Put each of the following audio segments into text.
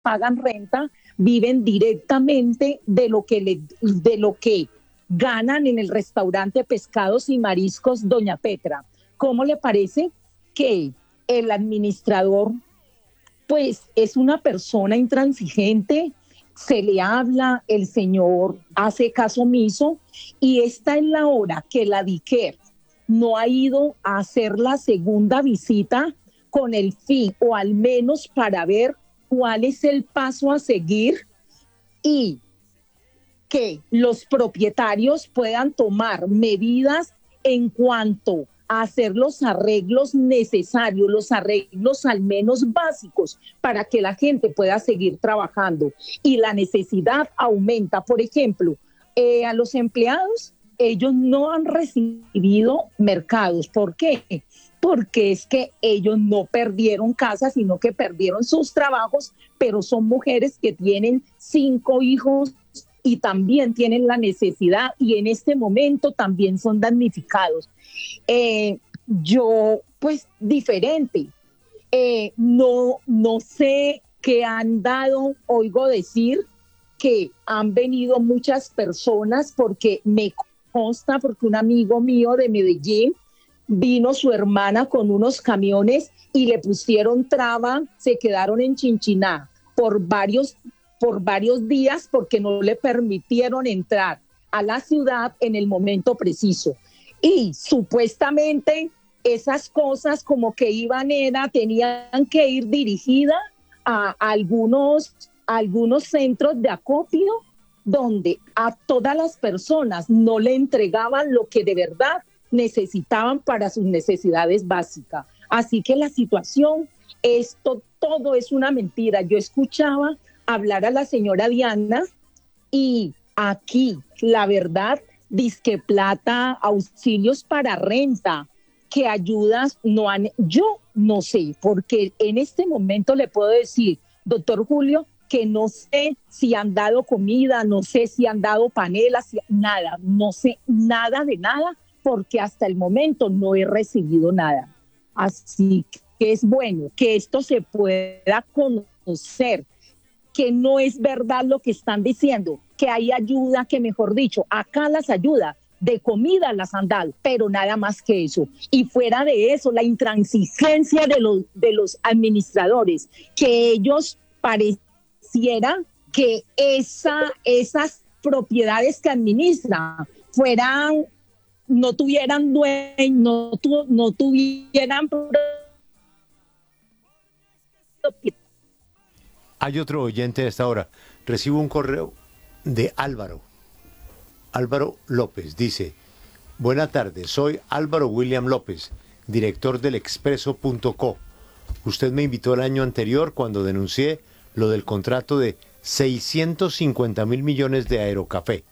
pagan renta viven directamente de lo que ganan en el restaurante Pescados y Mariscos Doña Petra. ¿Cómo le parece que el administrador pues es una persona intransigente? Se le habla, el señor hace caso omiso, y esta es la hora que la DICER no ha ido a hacer la segunda visita con el fin, o al menos para ver cuál es el paso a seguir y que los propietarios puedan tomar medidas en cuanto a hacer los arreglos necesarios, los arreglos al menos básicos para que la gente pueda seguir trabajando. Y la necesidad aumenta. Por ejemplo, a los empleados, ellos no han recibido mercados. ¿Por qué? Porque es que ellos no perdieron casa, sino que perdieron sus trabajos, pero son mujeres que tienen 5 hijos y también tienen la necesidad, y en este momento también son damnificados. Yo, pues, diferente. No sé qué han dado, oigo decir que han venido muchas personas, porque me consta, porque un amigo mío de Medellín vino su hermana con unos camiones y le pusieron traba, se quedaron en Chinchiná por varios días porque no le permitieron entrar a la ciudad en el momento preciso. Y supuestamente esas cosas como que tenían que ir dirigidas a algunos centros de acopio donde a todas las personas no le entregaban lo que de verdad necesitaban para sus necesidades básicas. Así que la situación, todo es una mentira. Yo escuchaba hablar a la señora Diana y aquí, la verdad, dizque plata, auxilios para renta, que ayudas no han, yo no sé, porque en este momento le puedo decir, doctor Julio, que no sé si han dado comida, no sé si han dado panelas, nada, no sé nada de nada, porque hasta el momento no he recibido nada. Así que es bueno que esto se pueda conocer, que no es verdad lo que están diciendo, que hay ayuda, que mejor dicho, acá las ayudas de comida las han dado, pero nada más que eso. Y fuera de eso, la intransigencia de los administradores, que ellos pareciera que esas propiedades que administran no tuvieran dueño, no tuvieran propiedad. Hay otro oyente a esta hora. Recibo un correo de Álvaro López. Dice: buena tarde, soy Álvaro William López, director del Expreso.co. Usted me invitó el año anterior cuando denuncié lo del contrato de 650.000 millones de Aerocafé.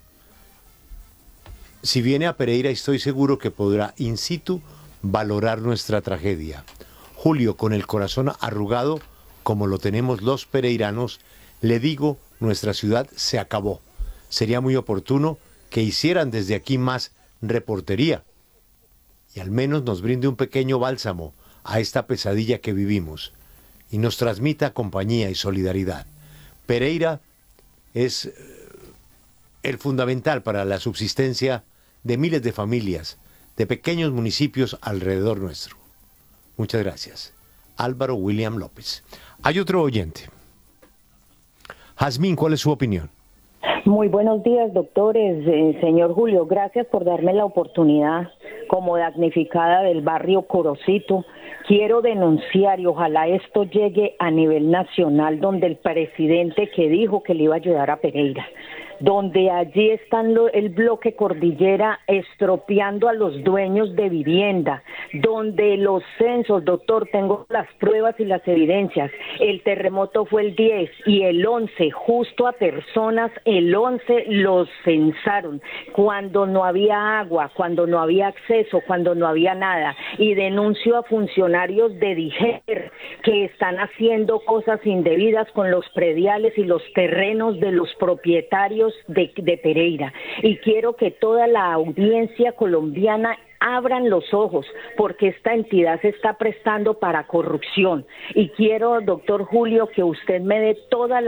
Si viene a Pereira, estoy seguro que podrá in situ valorar nuestra tragedia. Julio, con el corazón arrugado, como lo tenemos los pereiranos, le digo, nuestra ciudad se acabó. Sería muy oportuno que hicieran desde aquí más reportería y al menos nos brinde un pequeño bálsamo a esta pesadilla que vivimos y nos transmita compañía y solidaridad. Pereira es el fundamental para la subsistencia de miles de familias, de pequeños municipios alrededor nuestro. Muchas gracias. Álvaro William López. Hay otro oyente. Jazmín, ¿cuál es su opinión? Muy buenos días, doctores. Señor Julio, gracias por darme la oportunidad como damnificada del barrio Corocito. Quiero denunciar y ojalá esto llegue a nivel nacional, donde el presidente que dijo que le iba a ayudar a Pereira, donde allí están el bloque Cordillera estropeando a los dueños de vivienda, donde los censos, doctor, tengo las pruebas y las evidencias, el terremoto fue el 10 y el 11, justo a personas, el 11 los censaron, cuando no había agua, cuando no había acceso, cuando no había nada, y denuncio a funcionarios de DIGER que están haciendo cosas indebidas con los prediales y los terrenos de los propietarios de Pereira, y quiero que toda la audiencia colombiana abran los ojos, porque esta entidad se está prestando para corrupción. Y quiero, doctor Julio, que usted me dé toda la